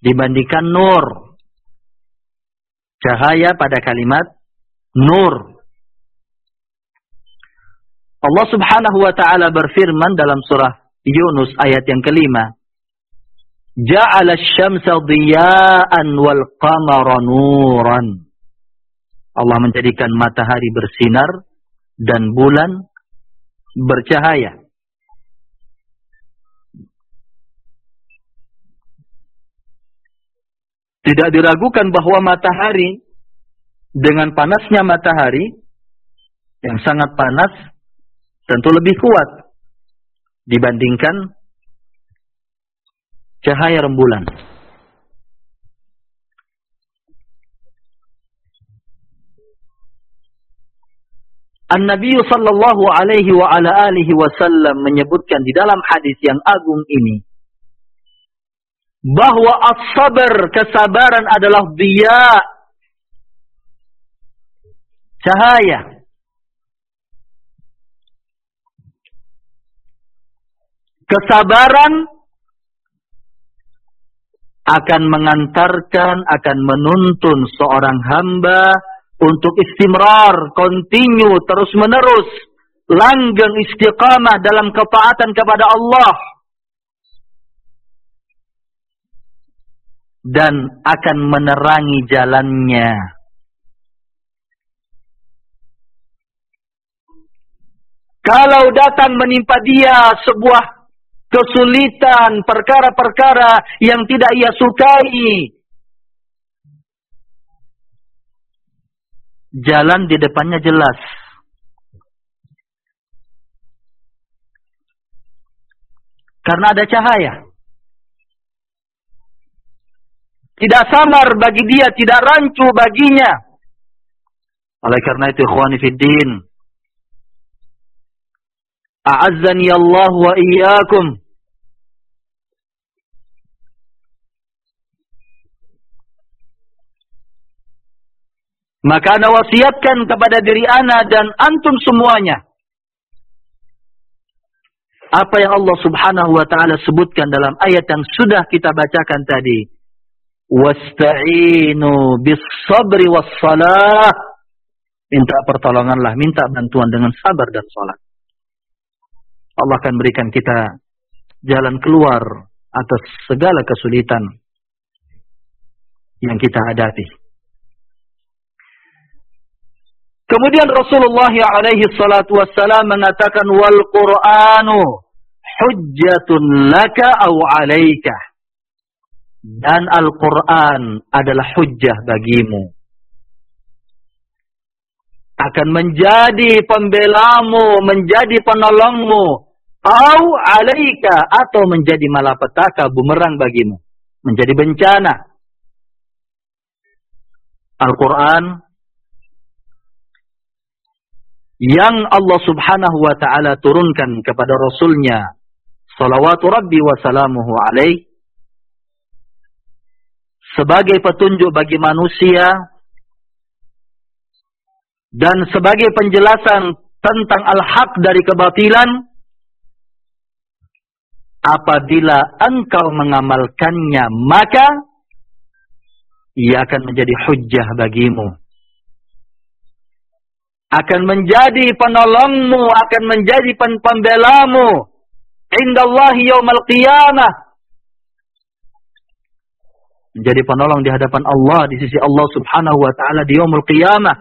dibandingkan nur. Cahaya pada kalimat nur. Allah Subhanahu wa ta'ala berfirman dalam surah Yunus ayat yang kelima. Ja'ala asy-syamsa dhiya'an wal qamara nuran. Allah menjadikan matahari bersinar dan bulan bercahaya. Tidak diragukan bahwa matahari dengan panasnya matahari yang sangat panas tentu lebih kuat dibandingkan cahaya rembulan. An-Nabi sallallahu alaihi wa ala alihi wasallam menyebutkan di dalam hadis yang agung ini bahwa as-sabr, kesabaran adalah dhiya, cahaya. Kesabaran akan mengantarkan, akan menuntun seorang hamba untuk istimrar, continue, terus menerus, langgeng istiqamah dalam ketaatan kepada Allah. Dan akan menerangi jalannya. Kalau datang menimpa dia sebuah kesulitan, perkara-perkara yang tidak ia sukai, jalan di depannya jelas. Karena ada cahaya. Tidak samar bagi dia, tidak rancu baginya. Oleh karena itu, ikhwani fiddin, a'azzani Allah wa iyyakum. Maka ana wasiatkan kepada diri ana dan antum semuanya apa yang Allah Subhanahu wa ta'ala sebutkan dalam ayat yang sudah kita bacakan tadi. Wasta'inu bis-sabri was-salah. Minta pertolonganlah, minta bantuan dengan sabar dan salat. Allah akan berikan kita jalan keluar atas segala kesulitan yang kita hadapi. Kemudian Rasulullah alaihi salatu wassalam mengatakan wal Qur'anu hujjatun laka aw 'alaika. Dan Al-Quran adalah hujjah bagimu. Akan menjadi pembelamu, menjadi penolongmu. Au alaika, atau menjadi malapetaka, bumerang bagimu. Menjadi bencana. Al-Quran yang Allah Subhanahu wa ta'ala turunkan kepada Rasulnya salawatu Rabbi wa salamuhu alaih, sebagai petunjuk bagi manusia dan sebagai penjelasan tentang al-haq dari kebatilan. Apabila engkau mengamalkannya, maka ia akan menjadi hujjah bagimu, akan menjadi penolongmu, akan menjadi pembelamu indallahi yaumal qiyamah, menjadi penolong di hadapan Allah, di sisi Allah Subhanahu wa ta'ala di yaumul qiyamah.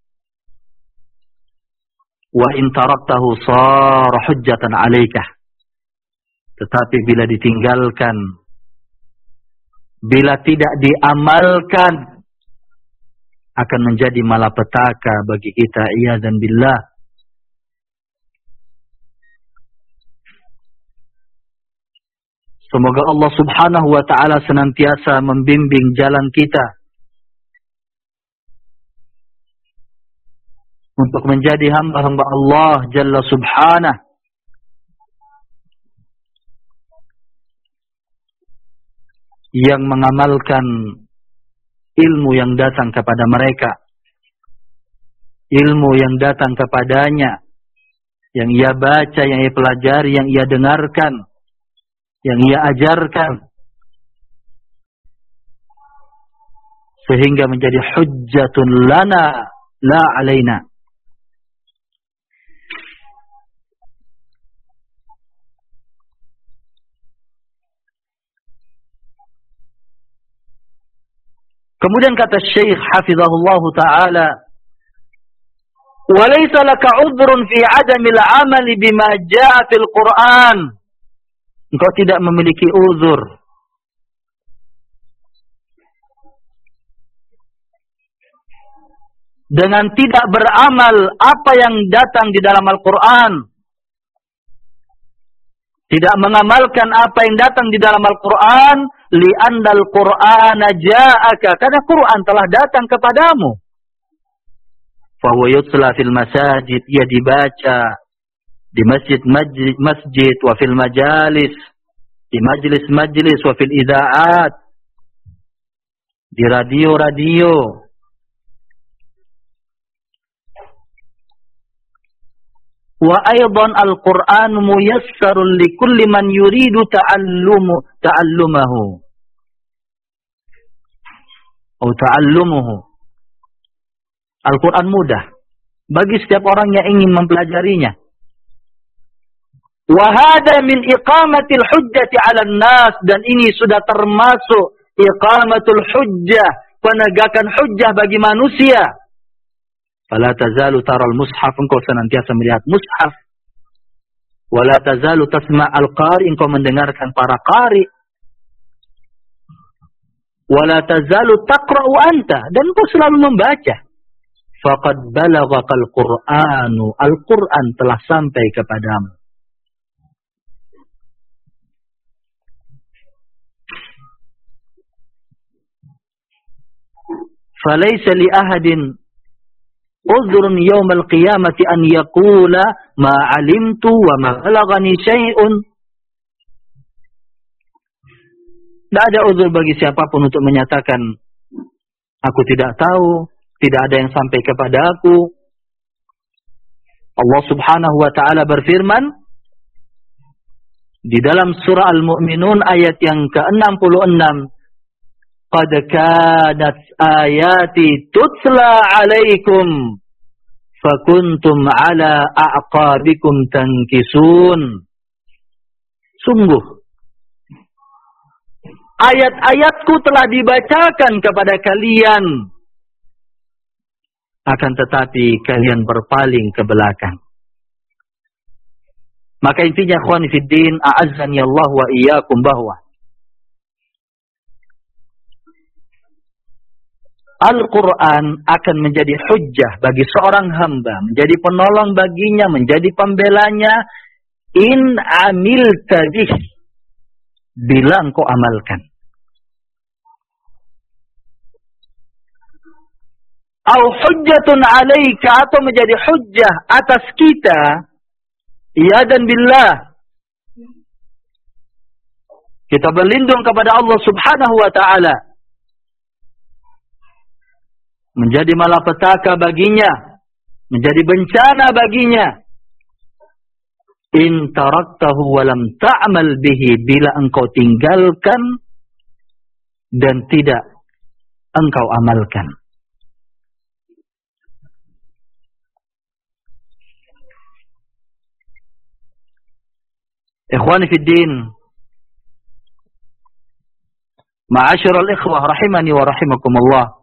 Wa in taraktahu sara hujjatan 'alaika. Tetapi bila ditinggalkan, bila tidak diamalkan, akan menjadi malapetaka bagi kita, iyadzan billah. Semoga Allah Subhanahu wa ta'ala senantiasa membimbing jalan kita untuk menjadi hamba-hamba Allah Jalla Subhanahu, yang mengamalkan ilmu yang datang kepada mereka, ilmu yang datang kepadanya, yang ia baca, yang ia pelajari, yang ia dengarkan, yang ia ajarkan, sehingga menjadi hujjatun lana la alaina. Kemudian kata Syekh hafizahullah taala, "Wa laysa laka 'udhrun fi 'adamil 'amali bima jaa'a fil Qur'an." Engkau tidak memiliki uzur dengan tidak beramal apa yang datang di dalam Al-Quran. Tidak mengamalkan apa yang datang di dalam Al-Quran. Li'annal Qur'ana ja'aka. Karena Quran telah datang kepadamu. Fahuwa yutla fil masajid. Ia dibaca di masjid wa fil majalis. Di majlis-majlis wa fil idha'at. Di radio-radio. Wa aidan al-Qur'an muyassarun likulli man yuridu ta'allumahu atau ta'allumuhu. Al-Qur'an mudah bagi setiap orang yang ingin mempelajarinya. Wa hada min iqamatil hujjati 'alan nas, dan ini sudah termasuk iqamatul hujjah, penegakan hujjah bagi manusia. Fala tazalu taral mushaf, engkau senantiasa melihat mushaf. Wala tazalu tasma' al-qari, engkau mendengarkan para qari. Wala tazalu taqra'u anta, dan engkau selalu membaca. Faqad balaghakal Qur'anu, Al-Qur'an telah sampai kepadamu. Falaysa li ahadin uzrun yawmal qiyamati an yaqula ma alimtu wa ma balaghani syai'un. Tidak ada uzur bagi siapapun untuk menyatakan aku tidak tahu, tidak ada yang sampai kepada aku. Allah Subhanahu wa taala berfirman di dalam surah Al-Mu'minun ayat yang ke-66, qad kanat ayati tutla 'alaikum fakuntum 'ala a'qabikum tankisun. Sungguh ayat-ayatku telah dibacakan kepada kalian, akan tetapi kalian berpaling ke belakang. Maka intinya ikhwani fid din, a'azzani Allah wa iyyakum, bahwa Al-Quran akan menjadi hujjah bagi seorang hamba, menjadi penolong baginya, menjadi pembelanya, in amilta bih, bila engkau amalkan. Au hujjatun alaika, atau menjadi hujjah atas kita, ya dan billah. Kita berlindung kepada Allah Subhanahu wa ta'ala, menjadi malapetaka baginya, menjadi bencana baginya. In taraktahu walam ta'mal bihi, bila engkau tinggalkan dan tidak engkau amalkan. Ikhwani fid din, ma'asyiral ikhwah rahimani wa rahimakumullah.